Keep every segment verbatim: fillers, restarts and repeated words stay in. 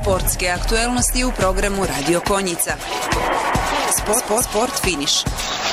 Sportske aktuelnosti u programu Radio Konjica. Sport, sport, sport, finiš.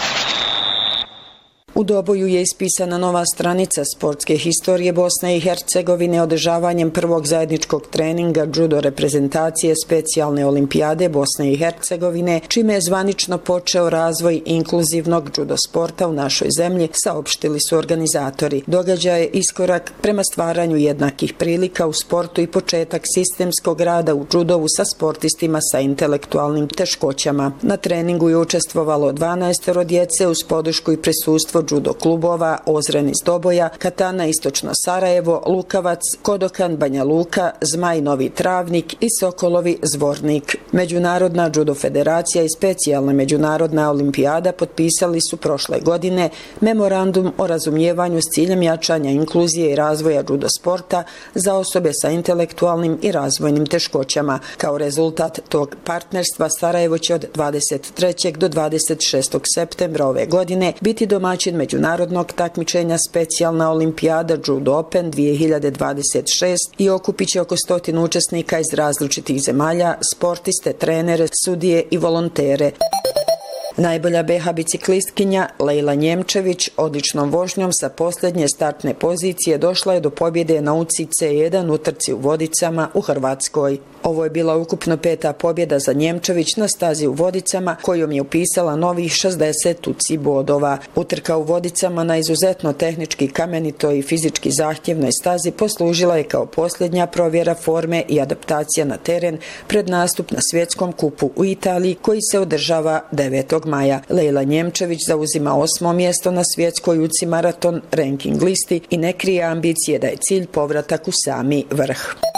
U Doboju je ispisana nova stranica sportske historije Bosne i Hercegovine održavanjem prvog zajedničkog treninga judo reprezentacije specijalne olimpijade Bosne i Hercegovine, čime je zvanično počeo razvoj inkluzivnog judo sporta u našoj zemlji, saopštili su organizatori. Događaj je iskorak prema stvaranju jednakih prilika u sportu i početak sistemskog rada u judovu sa sportistima sa intelektualnim teškoćama. Na treningu je učestvovalo dvanaestoro djece uz podršku i prisustvo judo klubova Ozren iz Doboja, Katana Istočno Sarajevo, Lukavac, Kodokan Banja Luka, Zmaj Novi Travnik i Sokolovi Zvornik. Međunarodna judo federacija i specijalna međunarodna olimpijada potpisali su prošle godine memorandum o razumijevanju s ciljem jačanja inkluzije i razvoja judo sporta za osobe sa intelektualnim i razvojnim teškoćama. Kao rezultat tog partnerstva Sarajevo će od dvadeset trećeg do dvadeset šestog septembra ove godine biti domaćin međunarodnog takmičenja specijalna olimpijada Judo Open dvije hiljade dvadeset šest i okupit će oko stotinu učesnika iz različitih zemalja, sportiste, trenere, sudije i volontere. Najbolja be ha biciklistkinja Lejla Njemčević odličnom vožnjom sa posljednje startne pozicije došla je do pobjede na U C I ce jedan u trci u Vodicama u Hrvatskoj. Ovo je bila ukupno peta pobjeda za Njemčević na stazi u Vodicama, kojom je upisala novih šezdeset U C I bodova. Utrka u Vodicama na izuzetno tehnički kamenitoj i fizički zahtjevnoj stazi poslužila je kao posljednja provjera forme i adaptacija na teren pred nastup na svjetskom kupu u Italiji koji se održava devetog maja. Lejla Njemčević zauzima osmo mjesto na svjetskoj U C I maraton ranking listi i ne krije ambicije da je cilj povratak u sami vrh.